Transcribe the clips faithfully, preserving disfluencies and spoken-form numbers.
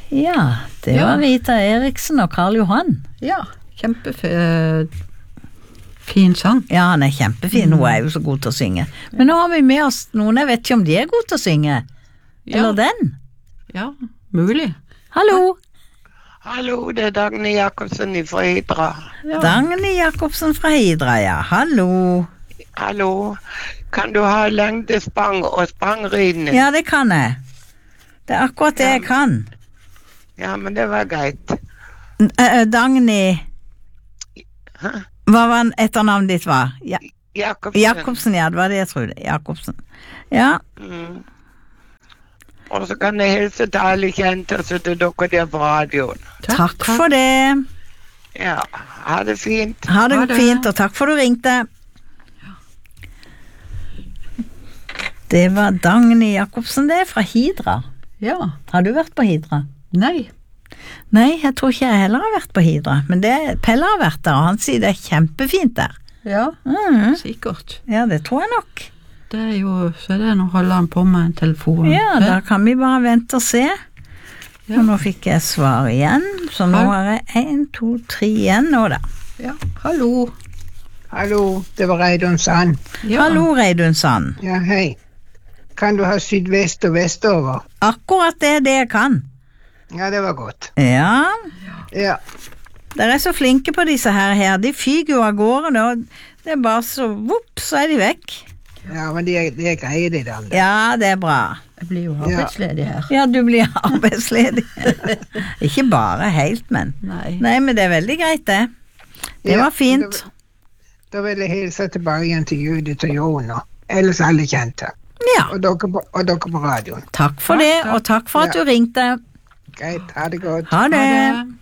Ja, det Ja. var Rita Eriksen og Karl Johan. Ja, kjempefin sang. Ja, han er kjempefin, hun er jo så god til å synge. Men nå har vi med oss noen, jeg vet ikke om de er gode til å synge. Eller Ja. den. Ja, mulig. Hallo, Hallo, det er Dagny Jakobsen fra Hidra. Ja. Dagny Jakobsen fra Hidra, ja. Hallo. Hallo, kan du ha lengdesprang og sprangridning? Ja, det kan jeg. Det er akkurat det jeg kan. Ja, men det var greit. N- eh, Dagny, Hæ? hva var etternavnet ditt var? Ja, Jakobsen. Jakobsen, ja, det var det jeg trodde. Jakobsen. Ja, Mm. Og så kan jeg hilse til alle kjente så til dere der på radioen. takk for det. Ja, ha det fint. Ha det Ha det. fint, og takk for du ringte. Det var Dagny Jakobsen det, fra Hidra. Ja. Har du vært på Hidra? Nei. Nei, jeg tror ikke jeg heller har vært på Hidra, men det, Pelle har vært der, og han sier det er kjempefint der. Ja, Mhm. sikkert. Ja, det tror jeg nok. Det er jo, så er det nå holder han på med en telefon. Ja, da kan vi bare vente og se. Ja. Og nå fikk jeg svar igjen, så nå Hei. har jeg en, to, tre igjen nå da. Ja, hallo. Hallo, det var Reidun Sand. Ja. Hallo, Reidun Sand. Ja, hei. Kan du ha sydvest og vestover? Akkurat det er det jeg kan. Ja, det var godt. Ja, Ja, dere er så flinke på disse her her. De fyger jo av gårde, og det er bare så, vopp, så er de vekk. ja men det, det greier de da. Ja, det er bra. Jeg blir jo arbeidsledig her. Ja, du blir arbeidsledig. Ikke bare helt, men. Nei. Nei, men det er veldig greit det. Det Ja, var fint. Da, da vil jeg hilse tilbake igjen til Judith og Jon, og ellers alle kjente. Ja, Og dere på, og dere på radioen. takk for det, og takk for at du ringte. Greit, ha det godt. Ha det. Ha det.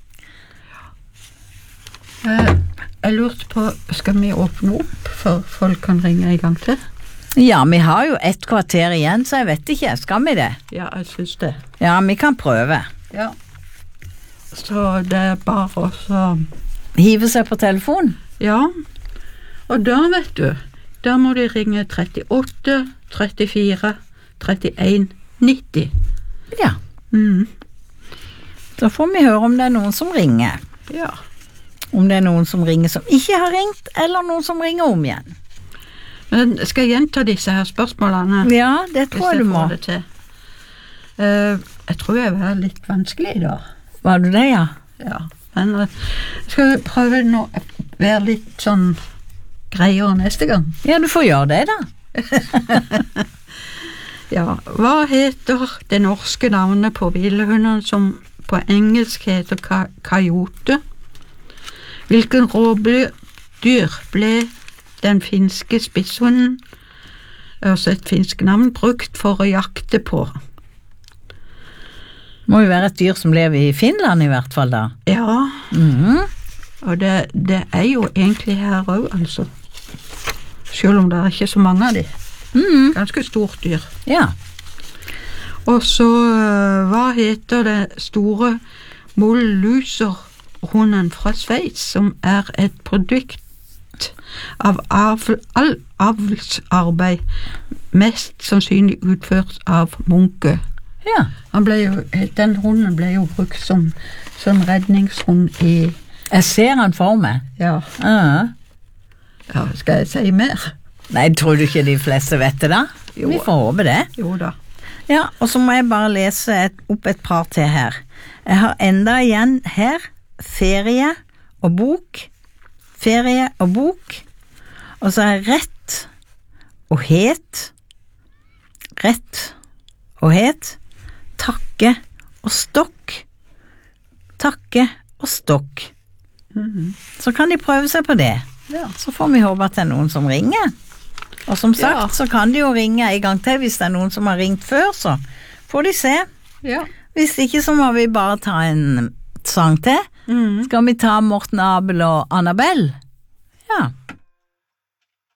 Eh, Jeg lurte på, skal vi åpne opp for folk kan ringe en gang til? Ja, vi har jo ett kvarter igjen, så jeg vet ikke, skal vi det? Ja, jeg synes det. Ja, vi kan prøve. Ja. Så det er bare å så Hive seg på telefon. Ja, og da vet du, da må de ringe trettiåtte, trettifire, trettien, nitti. Ja, Mm. så får vi høre om det er noen som ringer. Ja. Om det er noen som ringer som ikke har ringt, eller noen som ringer om igjen. Men skal jeg gjenta disse her spørsmålene? Ja, det Hvis tror jeg jeg du må. får det til. Eh, jeg tror jeg var litt vanskelig i dag. Var du det, ja? Ja, men eh, skal vi prøve nå å være litt sånn greiere neste gang? Ja, du får gjøre det da. Ja, hva heter det norske navnet på villhunden som på engelsk heter ka kajote? Hvilken rovdyr ble den finske spisshunden, altså et finsk navn, brukt for å jakte på? Må jo være et dyr som lever i Finland i hvert fall da. Ja, Mhm. og det, det er jo egentlig her også, altså. Selv om det er ikke så mange av de. Mhm. Ganske stort dyr. Ja. Og så, øh, hva heter det store molluserhunden fra Sveits, som er et produkt av avl, all avlsarbeid, mest sannsynlig utført av Munke. Ja. Han ble jo, den hunden ble jo brukt som, som redningshund i, Jeg ser han for meg. ja, Ja. ja, skal jeg si mer? Nei, tror du ikke de fleste vet det da? Jo. Vi får håpe det. Jo da. Ja, og så må jeg bare lese et, opp et par til her. Jeg har enda igjen her, ferie og bok, ferie og bok, og så er rett og het, rett og het, takke og stokk, takke og stokk. Så kan de prøve seg på det. Ja. Så får vi håpe at det er noen som ringer. Og som sagt, Ja. så kan de jo ringe en gang til hvis det er noen som har ringt før, så får de se. Ja. Hvis ikke så må vi bare ta en sang til. Mm. Skal vi ta Morten Abel og Annabelle? Ja.